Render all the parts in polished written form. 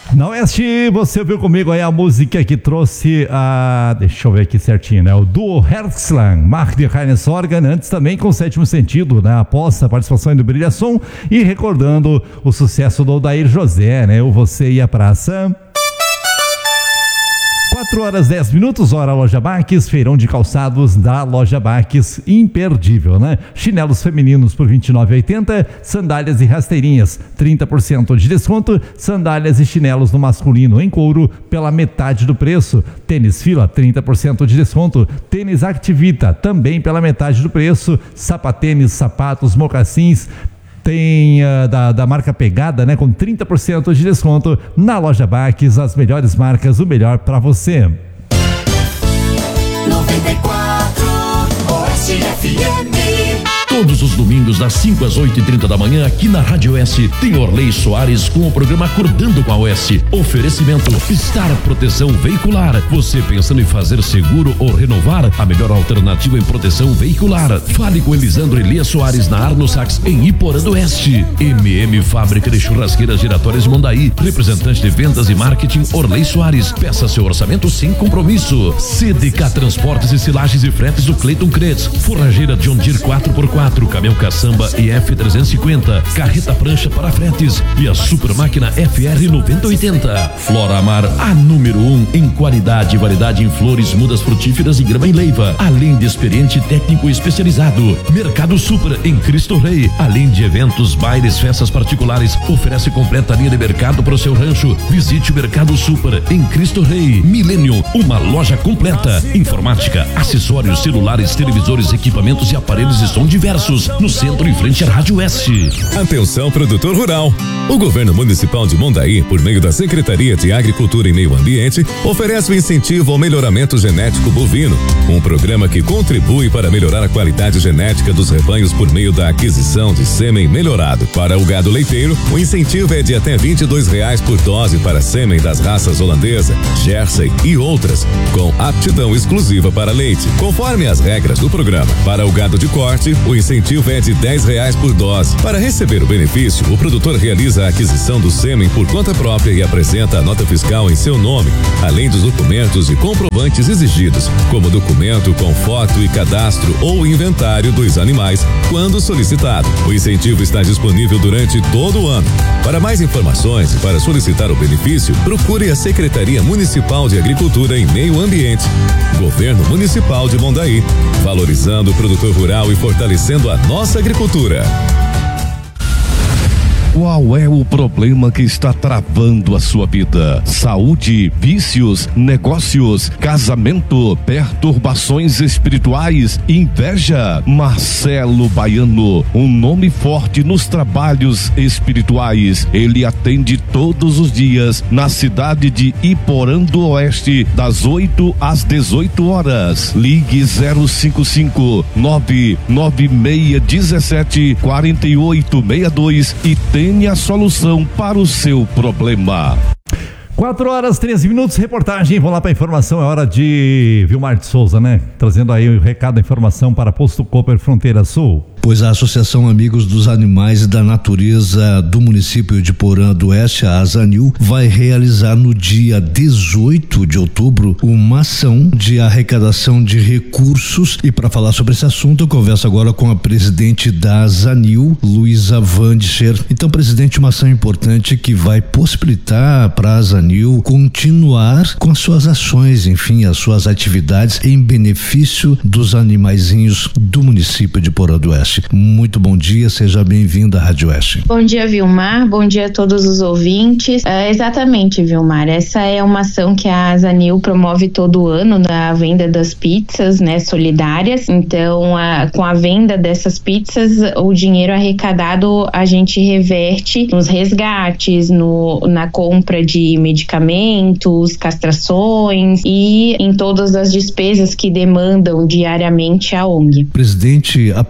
Na Oeste, você viu comigo aí a música que trouxe deixa eu ver aqui certinho, né? O duo Herzland, Mark de Heinz Organ, antes também com o Sétimo Sentido, né? Após a participação do Brilhação e recordando o sucesso do Odair José, né? O Você e a Praça. 4h10, hora Loja Baques, feirão de calçados da Loja Baques, imperdível, né? Chinelos femininos por R$ 29,80, sandálias e rasteirinhas, 30% de desconto, sandálias e chinelos no masculino em couro pela metade do preço, tênis Fila, 30% de desconto, tênis Activita, também pela metade do preço, sapatênis, sapatos, mocassins, tem da marca Pegada, né, com 30% de desconto na Loja Baques, as melhores marcas, o melhor para você. 94 Oeste FM. Todos os domingos, das 5 às 8h30 da manhã, aqui na Rádio Oeste, tem Orley Soares com o programa Acordando com a Oeste. Oferecimento Star Proteção Veicular. Você pensando em fazer seguro ou renovar? A melhor alternativa em proteção veicular. Fale com Elisandro Elias Soares na Arno Sax, em Iporã do Oeste. Fábrica de Churrasqueiras Giratórias Mondaí. Representante de vendas e marketing Orley Soares. Peça seu orçamento sem compromisso. CDK Transportes e Silagens e Fretes do Cleiton Cretz. Forrageira John Deere 4x4. Caminhão Caçamba e F350, carreta prancha para fretes e a super máquina FR 9080. Flora Amar, a número 1 em qualidade e variedade em flores, mudas frutíferas e grama em leiva, além de experiente técnico especializado. Mercado Super em Cristo Rei, além de eventos, bailes, festas particulares, oferece completa linha de mercado para o seu rancho. Visite o Mercado Super em Cristo Rei. Millennium, uma loja completa, informática, acessórios, celulares, televisores, equipamentos e aparelhos de som diversos. No centro, em frente à Rádio Oeste. Atenção, produtor rural. O governo municipal de Mondaí, por meio da Secretaria de Agricultura e Meio Ambiente, oferece o incentivo ao melhoramento genético bovino, um programa que contribui para melhorar a qualidade genética dos rebanhos por meio da aquisição de sêmen melhorado. Para o gado leiteiro, o incentivo é de até R$22 por dose para sêmen das raças holandesa, Jersey e outras, com aptidão exclusiva para leite, conforme as regras do programa. Para o gado de corte, o incentivo é de R$10 por dose. Para receber o benefício, o produtor realiza a aquisição do sêmen por conta própria e apresenta a nota fiscal em seu nome, além dos documentos e comprovantes exigidos, como documento com foto e cadastro ou inventário dos animais, quando solicitado. O incentivo está disponível durante todo o ano. Para mais informações e para solicitar o benefício, procure a Secretaria Municipal de Agricultura e Meio Ambiente. Governo Municipal de Mondaí, valorizando o produtor rural e fortalecendo a nossa agricultura. Qual é o problema que está travando a sua vida? Saúde, vícios, negócios, casamento, perturbações espirituais, inveja? Marcelo Baiano, um nome forte nos trabalhos espirituais. Ele atende todos os dias na cidade de Iporã do Oeste, das 8 às 18 horas. Ligue 055 99617 4862 e tenha a solução para o seu problema. 4h13, reportagem, vamos lá para a informação, é hora de Vilmar de Souza, né? Trazendo aí o recado da informação para Posto Cooper Fronteira Sul. Pois a Associação Amigos dos Animais e da Natureza do município de Porã do Oeste, a ASANIL, vai realizar no dia 18 de outubro uma ação de arrecadação de recursos. E para falar sobre esse assunto, eu converso agora com a presidente da ASANIL, Luísa Vandischer. Então, presidente, uma ação importante que vai possibilitar para a ASANIL continuar com as suas ações, enfim, as suas atividades em benefício dos animaizinhos do município de Porã do Oeste. Muito bom dia, seja bem-vindo à Rádio Oeste. Bom dia, Vilmar, bom dia a todos os ouvintes. Exatamente, Vilmar, essa é uma ação que a ASANIL promove todo ano na venda das pizzas, né, solidárias. Então, com a venda dessas pizzas, o dinheiro arrecadado a gente reverte nos resgates, na compra de medicamentos, castrações e em todas as despesas que demandam diariamente a ONG. Presidente, a pizza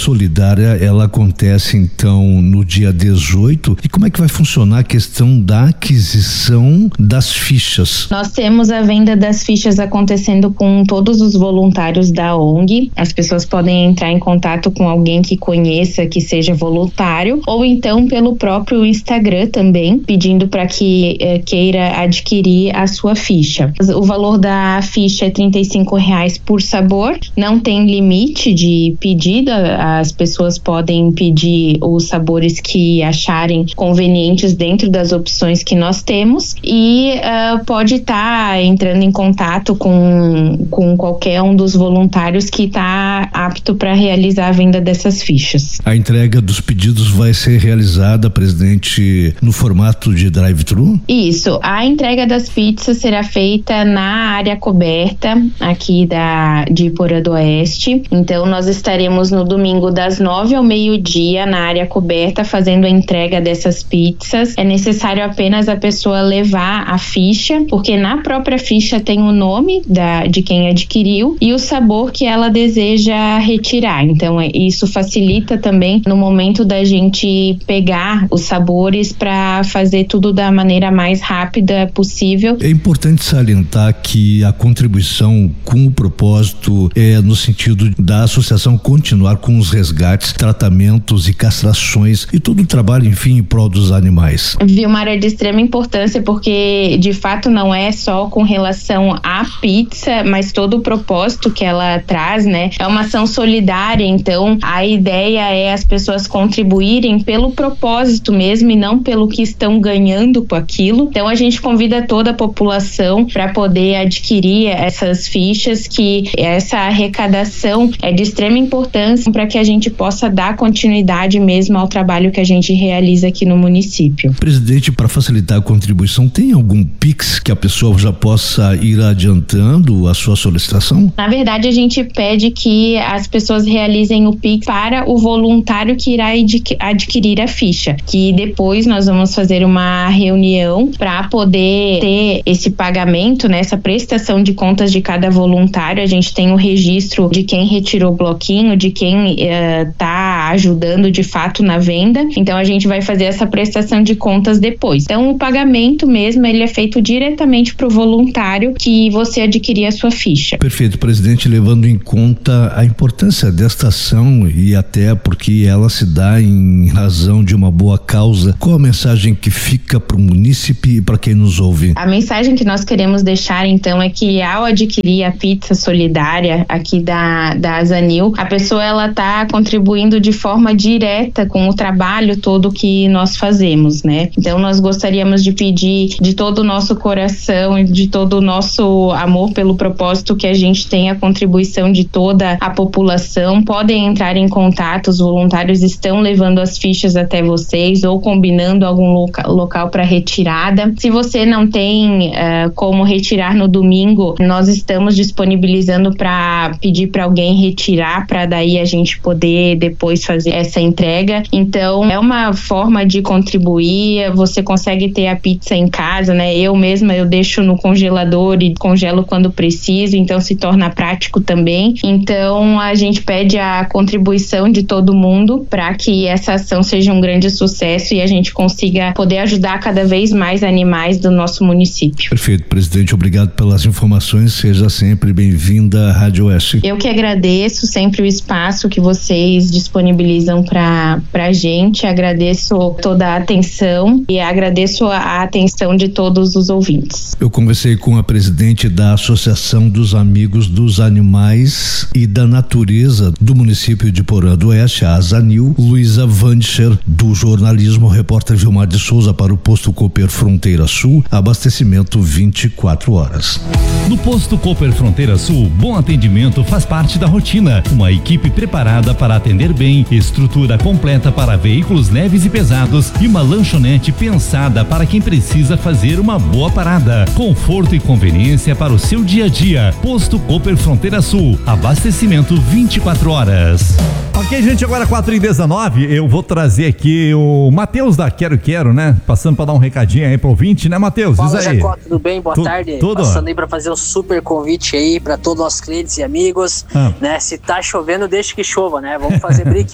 solidária, ela acontece então no dia 18. E como é que vai funcionar a questão da aquisição das fichas? Nós temos a venda das fichas acontecendo com todos os voluntários da ONG. As pessoas podem entrar em contato com alguém que conheça, que seja voluntário, ou então pelo próprio Instagram também, pedindo para que queira adquirir a sua ficha. O valor da ficha é R$35 por sabor, não tem limite de pedido, as pessoas podem pedir os sabores que acharem convenientes dentro das opções que nós temos e pode estar entrando em contato com qualquer um dos voluntários que está apto para realizar a venda dessas fichas. A entrega dos pedidos vai ser realizada, presidente, no formato de drive-thru? Isso, a entrega das pizzas será feita na área coberta aqui de Iporã do Oeste. Então nós estaremos no domingo das 9 ao meio-dia na área coberta fazendo a entrega dessas pizzas. É necessário apenas a pessoa levar a ficha, porque na própria ficha tem o nome de quem adquiriu e o sabor que ela deseja retirar. Então isso facilita também no momento da gente pegar os sabores para fazer tudo da maneira mais rápida possível. É importante salientar que a contribuição com o propósito é no sentido da associação continuar com os resgates, tratamentos e castrações e todo o trabalho, enfim, em prol dos animais. Vilmar, é de extrema importância porque de fato não é só com relação à pizza, mas todo o propósito que ela traz, né? É uma ação solidária, então a ideia é as pessoas contribuírem pelo propósito mesmo e não pelo que estão ganhando com aquilo. Então a gente convida toda a população para poder adquirir essas fichas, que essa arrecadação é de extrema importância para que a gente possa dar continuidade mesmo ao trabalho que a gente realiza aqui no município. Presidente, para facilitar a contribuição, tem algum Pix que a pessoa já possa ir adiantando a sua solicitação? Na verdade, a gente pede que as pessoas realizem o Pix para o voluntário que irá adquirir a ficha, que depois nós vamos fazer uma reunião para poder ter esse pagamento, né, essa prestação de contas de cada voluntário. A gente tem o registro de quem retirou o bloquinho, de quem está ajudando de fato na venda. Então a gente vai fazer essa prestação de contas depois. Então o pagamento mesmo, ele é feito diretamente para o voluntário que você adquirir a sua ficha. Perfeito, presidente, levando em conta a importância desta ação e até porque ela se dá em razão de uma boa causa, qual a mensagem que fica para o munícipe e para quem nos ouve? A mensagem que nós queremos deixar então é que ao adquirir a pizza solidária aqui da Azanil, a pessoa ela está contribuindo de forma direta com o trabalho todo que nós fazemos, né? Então nós gostaríamos de pedir de todo o nosso coração e de todo o nosso amor pelo propósito que a gente tem a contribuição de toda a população. Podem entrar em contato, os voluntários estão levando as fichas até vocês ou combinando algum local para retirada. Se você não tem como retirar no domingo, nós estamos disponibilizando para pedir para alguém retirar, para daí a gente poder depois fazer essa entrega. Então é uma forma de contribuir. Você consegue ter a pizza em casa, né? Eu mesma eu deixo no congelador e congelo quando preciso, então se torna prático também. Então a gente pede a contribuição de todo mundo para que essa ação seja um grande sucesso e a gente consiga poder ajudar cada vez mais animais do nosso município. Perfeito, presidente, obrigado pelas informações, seja sempre bem-vinda à Rádio Oeste. Eu que agradeço sempre o espaço que vocês disponibilizam para a gente, agradeço toda a atenção e agradeço a atenção de todos os ouvintes. Eu conversei com a presidente da Associação dos Amigos dos Animais e da Natureza do município de Iporã do Oeste, a Azanil, Luísa Vandicher, do jornalismo, repórter Vilmar de Souza para o Posto Cooper Fronteira Sul, abastecimento 24 horas. No Posto Cooper Fronteira Sul, bom atendimento faz parte da rotina. Uma equipe preparada para atender bem, estrutura completa para veículos leves e pesados e uma lanchonete pensada para quem precisa fazer uma boa parada. Conforto e conveniência para o seu dia a dia. Posto Cooper Fronteira Sul, abastecimento 24 horas. Ok, gente, agora 4h19, eu vou trazer aqui o Matheus da Quero, né? Passando para dar um recadinho aí pro ouvinte, né, Matheus? Fala, Jacó, tudo bem? Boa tarde. Tudo. Passando aí para fazer um super convite aí para todos os nossos clientes e amigos, né? Se tá chovendo, deixa que chova, né? Vamos fazer brick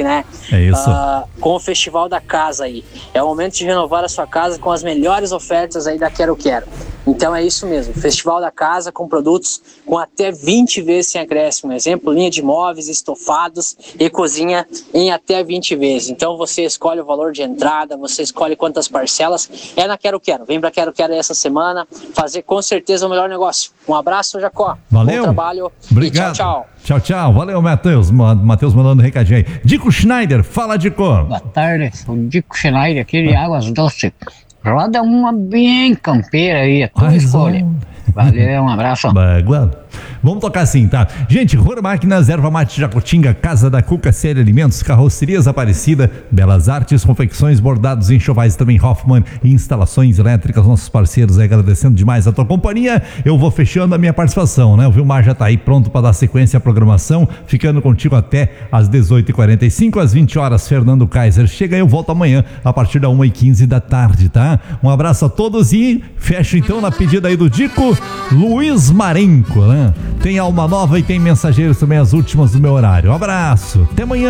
link, né? É isso. Com o Festival da Casa aí. É o momento de renovar a sua casa com as melhores ofertas aí da Quero Quero. Então é isso mesmo, Festival da Casa com produtos com até 20 vezes sem acréscimo. Exemplo, linha de móveis, estofados e cozinha em até 20 vezes. Então você escolhe o valor de entrada, você escolhe quantas parcelas. É na Quero Quero. Vem pra Quero Quero essa semana fazer com certeza o melhor negócio. Um abraço, Jacó. Valeu. Bom trabalho. Obrigado. E tchau, tchau. Tchau, tchau. Valeu, Matheus. Matheus mandando um recadinho aí. Dico Schneider, fala, Dico. Boa tarde, o Dico Schneider aqui de Águas Doces. Roda uma bem campeira aí, a tua escolha. Valeu, um abraço. Vamos tocar assim, tá? Gente, Ror Máquinas, Erva Mate Jacutinga, Casa da Cuca, Série Alimentos, Carrocerias Aparecida, Belas Artes, Confecções, Bordados, Enxovais, também Hoffman, Instalações Elétricas, nossos parceiros aí, agradecendo demais a tua companhia. Eu vou fechando a minha participação, né? O Vilmar já tá aí pronto para dar sequência à programação, ficando contigo até às 18h45, às 20 horas, Fernando Kaiser chega e eu volto amanhã a partir da 1h15 da tarde, tá? Um abraço a todos e fecho então na pedida aí do Dico, Luiz Marenco, né? Tem Alma Nova e tem Mensageiros também, as últimas do meu horário. Um abraço, até amanhã.